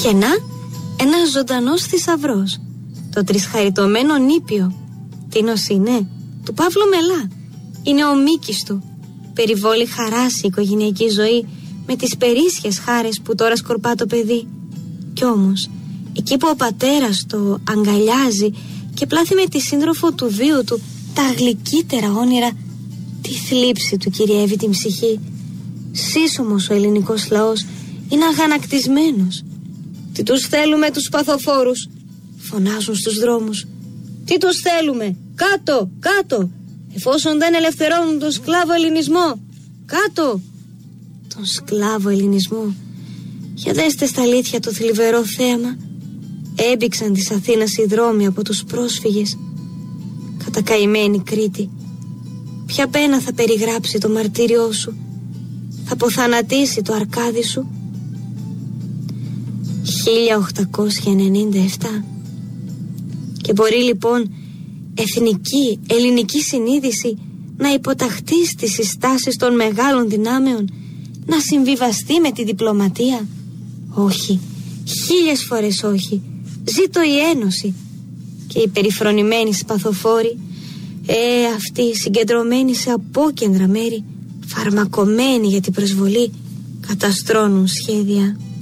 Και να, ένας ζωντανός θησαυρός. Το τρισχαριτωμένο νήπιο. Τίνος είναι? Του Παύλου Μελά. Είναι ο Μίκης του. Περιβόλει χαράς η οικογενειακή ζωή με τις περίσσιες χάρες που τώρα σκορπά το παιδί. Κι όμως, εκεί που ο πατέρας το αγκαλιάζει και πλάθει με τη σύντροφο του βίου του τα γλυκύτερα όνειρα, τη θλίψη του κυριεύει την ψυχή. Σύσσωμος ο ελληνικός λαός είναι αγανακτισμένος. Τι τους θέλουμε τους παθοφόρους? Φωνάζουν στους δρόμους. Τι τους θέλουμε? Κάτω, κάτω! Εφόσον δεν ελευθερώνουν τον σκλάβο ελληνισμό. Κάτω! Τον σκλάβο ελληνισμό. Για δέστε στα αλήθεια το θλιβερό θέαμα. Έμπηξαν της Αθήνας οι δρόμοι από τους πρόσφυγες. Κατακαημένη Κρήτη, ποια πένα θα περιγράψει το μαρτύριό σου? Θα αποθανατήσει το αρκάδι σου? 1897. Και μπορεί λοιπόν εθνική, ελληνική συνείδηση να υποταχθεί στις συστάσεις των μεγάλων δυνάμεων, να συμβιβαστεί με τη διπλωματία? Όχι, 1000 φορές όχι. Ζήτω η Ένωση. Και οι περιφρονημένοι σπαθοφόροι, αυτοί συγκεντρωμένοι σε απόκεντρα μέρη, φαρμακωμένοι για την προσβολή, καταστρώνουν σχέδια.